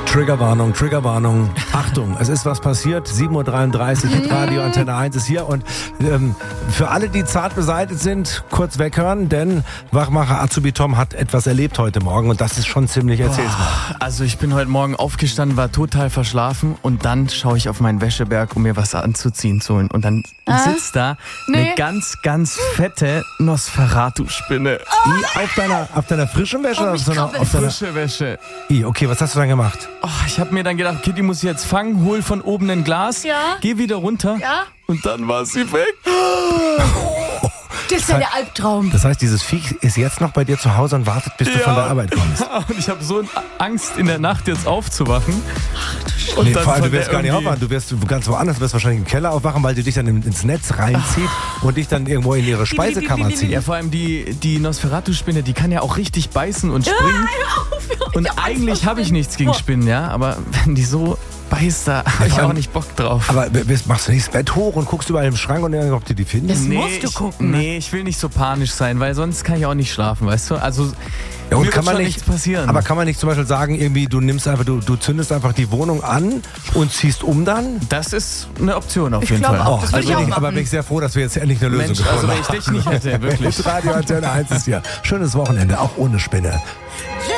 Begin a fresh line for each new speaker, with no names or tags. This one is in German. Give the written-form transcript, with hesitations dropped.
Triggerwarnung, Triggerwarnung. Achtung, es ist was passiert. 7.33 Uhr, Hitradio Antenne 1 ist hier. Und für alle, die zart beseitigt sind, kurz weghören, denn Wachmacher Azubi Tom hat etwas erlebt heute Morgen und das ist schon ziemlich, erzähl's mal.
Also ich bin heute Morgen aufgestanden, war total verschlafen und dann schaue ich auf meinen Wäscheberg, um mir was anzuziehen zu holen. Und dann sitzt da eine ganz, ganz fette Nosferatu-Spinne.
Auf deiner frischen Wäsche? Oder auf deiner
Frische Wäsche.
Okay, was hast du dann gemacht?
Oh, ich habe mir dann gedacht, okay, die muss ich jetzt fangen, hol von oben ein Glas, geh wieder runter und dann war sie weg.
Das ist ja der Albtraum.
Das heißt, dieses Viech ist jetzt noch bei dir zu Hause und wartet, bis du von der Arbeit kommst.
Ja, und ich habe so Angst, in der Nacht jetzt aufzuwachen.
Und vor allem, du wirst gar nicht aufwachen, du wirst ganz woanders, du wirst wahrscheinlich im Keller aufwachen, weil die dich dann ins Netz reinzieht und dich dann irgendwo in ihre Speisekammer zieht.
Ja, vor allem die Nosferatu-Spinne, die kann ja auch richtig beißen und springen. Und eigentlich habe ich nichts gegen Spinnen, ja, aber wenn die so beißt, da habe ich auch nicht Bock drauf.
Aber machst du nicht das Bett hoch und guckst überall im Schrank und ob du die findest?
Das musst du gucken.
Nee, ich will nicht so panisch sein, weil sonst kann ich auch nicht schlafen, weißt du? Also
ja, und
mir
kann
wird
man
schon
nicht,
nichts passieren.
Aber kann man nicht zum Beispiel sagen, irgendwie du zündest einfach die Wohnung an und ziehst um dann?
Das ist eine Option auf jeden Fall.
Das würde ich auch machen.
Aber bin ich sehr froh, dass wir jetzt endlich eine Lösung
Mensch,
gefunden
also
haben.
wenn ich dich nicht hätte, wirklich.
Radio Antenne 1 ist hier. Schönes Wochenende, auch ohne Spinne.